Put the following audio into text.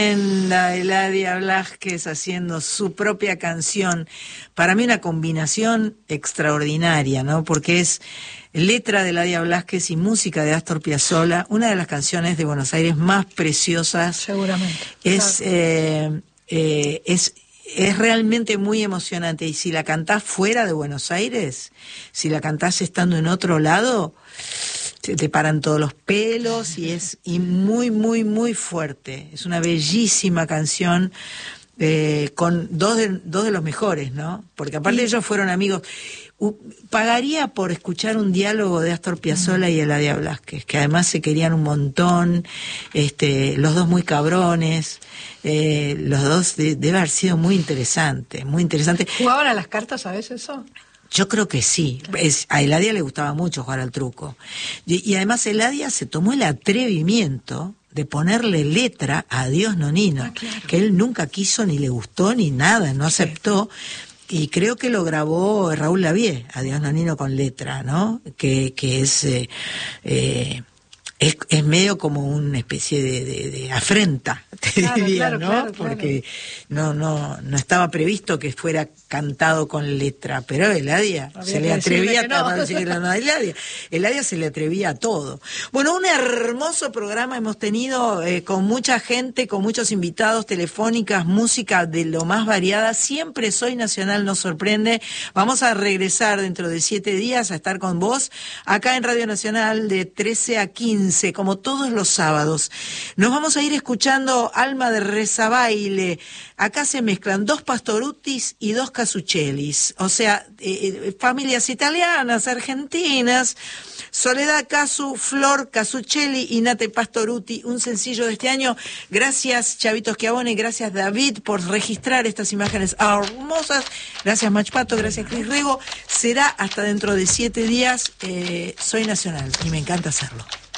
La Eladia Blasquez haciendo su propia canción. Para mí una combinación extraordinaria, ¿no? Porque es letra de Eladia Blasquez y música de Astor Piazzolla, una de las canciones de Buenos Aires más preciosas. Seguramente. Es, claro. Es realmente muy emocionante. Y si la cantás fuera de Buenos Aires, si la cantás estando en otro lado, se te paran todos los pelos y muy, muy, muy fuerte. Es una bellísima canción con dos de los mejores, ¿no? Porque aparte ellos fueron amigos. Pagaría por escuchar un diálogo de Astor Piazzolla y Eladia Blasquez, que además se querían un montón, los dos muy cabrones, los dos debe haber sido muy interesante, muy interesante. ¿Jugaban a las cartas a veces eso? Yo creo que sí. A Eladia le gustaba mucho jugar al truco. Y además Eladia se tomó el atrevimiento de ponerle letra a Adiós Nonino, claro, que él nunca quiso ni le gustó ni nada, no aceptó. Y creo que lo grabó Raúl Lavie, Adiós Nonino con letra, ¿no? Que es medio como una especie de afrenta, te diría, claro, ¿no? Claro, porque no estaba previsto que fuera cantado con letra, pero Eladia se le atrevía a decirle no a Eladia. Eladia se le atrevía a todo. Bueno, un hermoso programa hemos tenido con mucha gente, con muchos invitados, telefónicas, música de lo más variada. Siempre Soy Nacional nos sorprende. Vamos a regresar dentro de 7 días a estar con vos acá en Radio Nacional de 13 a 15. Como todos los sábados. Nos vamos a ir escuchando Alma de Rezabaile. Acá se mezclan 2 Pastorutis y 2 Casuccellis, o sea, familias italianas, argentinas. Soledad Casu, Flor Casuccelli y Nate Pastoruti, un sencillo de este año. Gracias Chavito Schiavone, gracias David por registrar estas imágenes hermosas. Gracias Machpato, gracias Cris Rego. Será hasta dentro de 7 días. Soy Nacional y me encanta hacerlo.